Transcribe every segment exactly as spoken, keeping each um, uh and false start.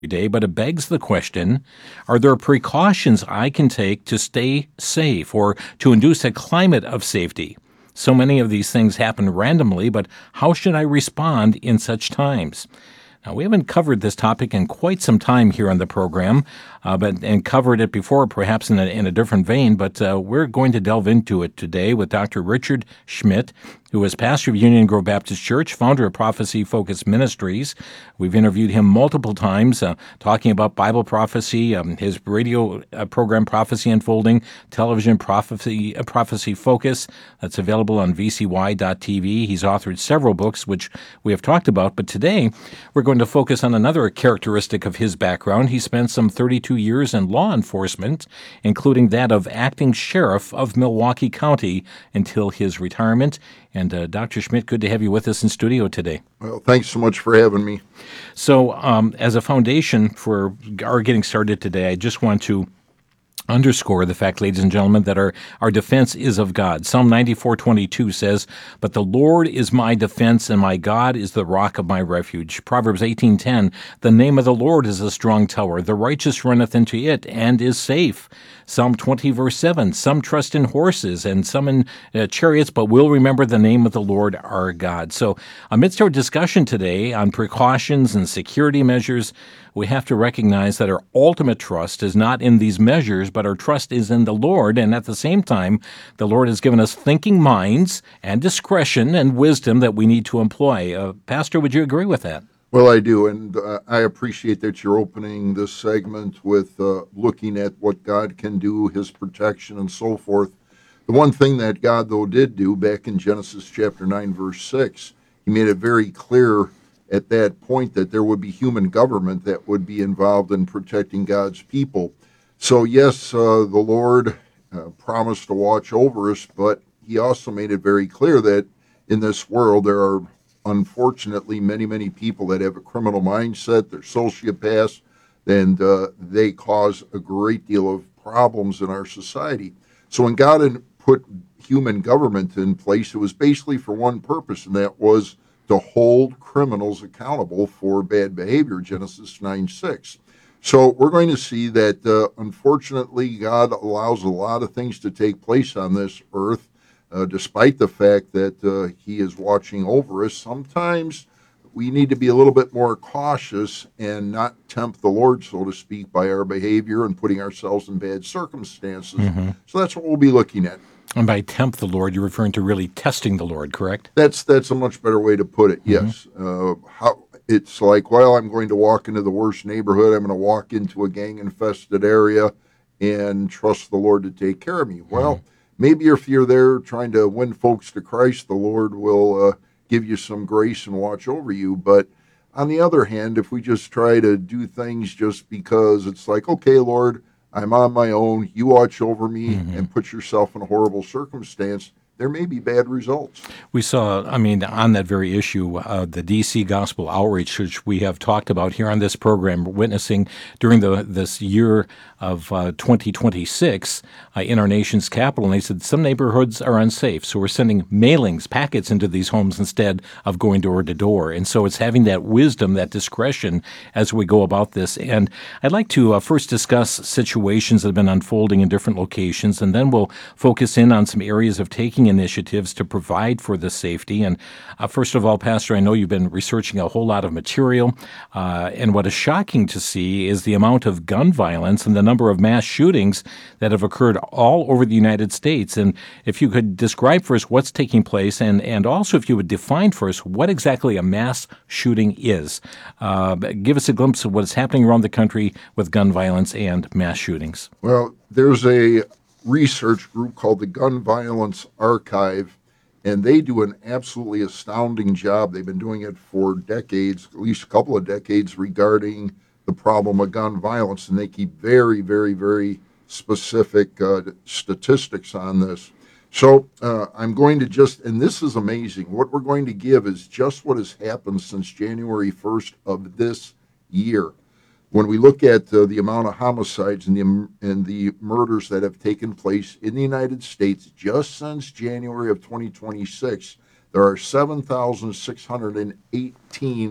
day, but it begs the question, are there precautions I can take to stay safe or to induce a climate of safety? So many of these things happen randomly, but how should I respond in such times? Now, we haven't covered this topic in quite some time here on the program, uh, but and covered it before, perhaps in a, in a different vein, but uh, we're going to delve into it today with Doctor Richard Schmidt, who is pastor of Union Grove Baptist Church, founder of Prophecy Focus Ministries. We've interviewed him multiple times, uh, talking about Bible prophecy, um, his radio uh, program Prophecy Unfolding, television Prophecy uh, Prophecy Focus, that's available on v c y dot t v. He's authored several books, which we have talked about, but today we're going to focus on another characteristic of his background. He spent some thirty-two years in law enforcement, including that of acting sheriff of Milwaukee County until his retirement. And uh, Doctor Schmidt, good to have you with us in studio today. Well, thanks so much for having me. So um, as a foundation for our getting started today, I just want to underscore the fact, ladies and gentlemen, that our, our defense is of God. Psalm ninety-four twenty-two says, "But the Lord is my defense, and my God is the rock of my refuge." Proverbs eighteen ten, "The name of the Lord is a strong tower. The righteous runneth into it, and is safe." Psalm twenty, verse seven, "Some trust in horses, and some in uh, chariots, but will remember the name of the Lord our God." So amidst our discussion today on precautions and security measures, we have to recognize that our ultimate trust is not in these measures, but our trust is in the Lord. And at the same time, the Lord has given us thinking minds and discretion and wisdom that we need to employ. Uh, Pastor, would you agree with that? Well, I do, and uh, I appreciate that you're opening this segment with uh, looking at what God can do, His protection, and so forth. The one thing that God, though, did do back in Genesis chapter nine, verse six, He made it very clear at that point that there would be human government that would be involved in protecting God's people. So yes, uh, the Lord uh, promised to watch over us, but He also made it very clear that in this world there are unfortunately many, many people that have a criminal mindset, they're sociopaths, and uh, they cause a great deal of problems in our society. So when God put human government in place, it was basically for one purpose, and that was to hold criminals accountable for bad behavior, Genesis nine six. So we're going to see that, uh, unfortunately, God allows a lot of things to take place on this earth, uh, despite the fact that uh, He is watching over us. Sometimes we need to be a little bit more cautious and not tempt the Lord, so to speak, by our behavior and putting ourselves in bad circumstances. Mm-hmm. So that's what we'll be looking at. And by tempt the Lord, you're referring to really testing the Lord, correct? That's that's a much better way to put it, yes. Mm-hmm. Uh, how it's like, well, I'm going to walk into the worst neighborhood. I'm going to walk into a gang-infested area and trust the Lord to take care of me. Well, mm-hmm. maybe if you're there trying to win folks to Christ, the Lord will uh, give you some grace and watch over you. But on the other hand, if we just try to do things just because it's like, okay, Lord, I'm on my own, you watch over me, mm-hmm. and put yourself in a horrible circumstance, there may be bad results. We saw, I mean, on that very issue, uh, the D C Gospel Outreach, which we have talked about here on this program, witnessing during the this year of uh, twenty twenty-six uh, in our nation's capital. And they said some neighborhoods are unsafe, so we're sending mailings, packets into these homes instead of going door to door. And so it's having that wisdom, that discretion as we go about this. And I'd like to uh, first discuss situations that have been unfolding in different locations, and then we'll focus in on some areas of taking initiatives to provide for the safety. And uh, first of all, Pastor, I know you've been researching a whole lot of material, uh, and what is shocking to see is the amount of gun violence and the number of mass shootings that have occurred all over the United States. And if you could describe for us what's taking place, and, and also if you would define for us what exactly a mass shooting is. Uh, give us a glimpse of what is happening around the country with gun violence and mass shootings. Well, there's a research group called the Gun Violence Archive, and they do an absolutely astounding job. They've been doing it for decades, at least a couple of decades, regarding the problem of gun violence, and they keep very, very, very specific uh, statistics on this. So uh, I'm going to just, and this is amazing, what we're going to give is just what has happened since January first of this year. When we look at uh, the amount of homicides and the and the murders that have taken place in the United States just since January of twenty twenty-six, there are seven thousand six hundred eighteen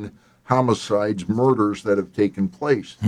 homicides, murders that have taken place.